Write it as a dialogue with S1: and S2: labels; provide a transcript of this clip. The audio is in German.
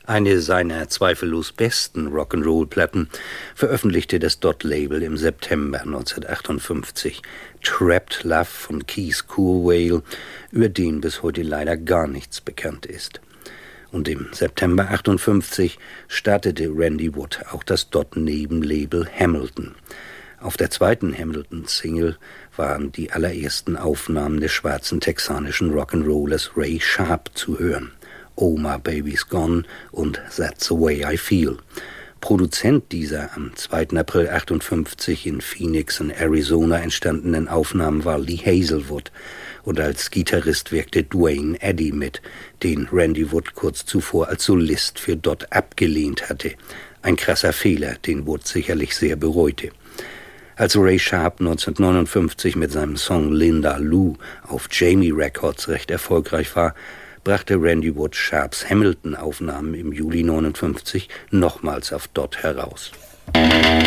S1: Eine seiner zweifellos besten Rock'n'Roll-Platten veröffentlichte das Dot-Label im September 1958. Trapped Love von Keith Kurzweil, über den bis heute leider gar nichts bekannt ist. Und im September 58 startete Randy Wood auch das Dot-Nebenlabel Hamilton. Auf der zweiten Hamilton-Single waren die allerersten Aufnahmen des schwarzen texanischen Rock'n'Rollers Ray Sharp zu hören. Oh My Baby's Gone und That's the Way I Feel. Produzent dieser am 2. April 58 in Phoenix in Arizona entstandenen Aufnahmen war Lee Hazelwood und als Gitarrist wirkte Duane Eddy mit, den Randy Wood kurz zuvor als Solist für Dot abgelehnt hatte. Ein krasser Fehler, den Wood sicherlich sehr bereute. Als Ray Sharp 1959 mit seinem Song Linda Lou auf Jamie Records recht erfolgreich war, brachte Randy Wood Sharps Hamilton-Aufnahmen im Juli 59 nochmals auf Dot heraus.